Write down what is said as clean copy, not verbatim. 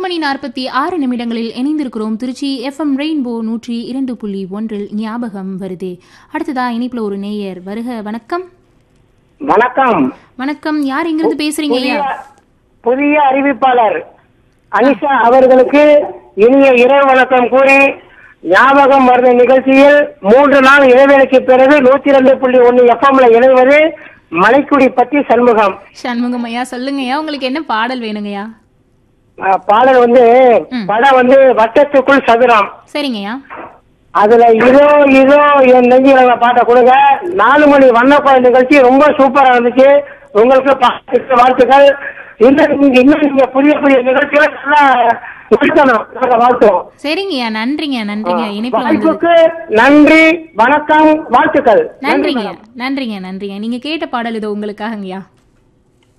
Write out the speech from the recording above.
10:46 இணைந்திருக்கிறோம். Trichy FM rainbow 102.1 ஞாபகம் வருதே. அடுத்ததா இணைப்புல ஒரு நேயர் வருக. வணக்கம். வணக்கம். வணக்கம். யார் எங்கிருந்து பேசுறீங்க ஐயா? புதிய அறிவிப்பாளர் அனிஷா அவர்களுக்கு இனிய இரவு வணக்கம் கூறி, ஞாபகம் வருத நிகழ்ச்சியில் 3 நாள் இடைவேளைக்கு பிறகு 102.1 FMல இணைவது மலைக்குடி பத்தி சண்முகம். சண்முகம் ஐயா, சொல்லுங்கய்யா, உங்களுக்கு என்ன பாடல் வேணுங்கய்யா? பாடல் படம் வட்டத்துக்குள் சதுரம். சரிங்கய்யா. அதுல இதோ இதோ என் நெஞ்சில பாட்ட கொடுங்க. 4 மணி வண்ணப்பாட நிகழ்ச்சி ரொம்ப சூப்பரா இருந்துச்சு. உங்களுக்கு வாழ்த்துக்கள். இன்னும் நீங்க புதிய புதிய நிகழ்ச்சிகளை நல்லா வாழ்த்துவோம். சரிங்கய்யா, நன்றிங்க நன்றிங்க. இணைப்புக்கு நன்றி, வணக்கம், வாழ்த்துக்கள். நன்றிங்க நன்றிங்க நன்றிங்க. நீங்க கேட்ட பாடல் இதோ உங்களுக்காகங்கய்யா.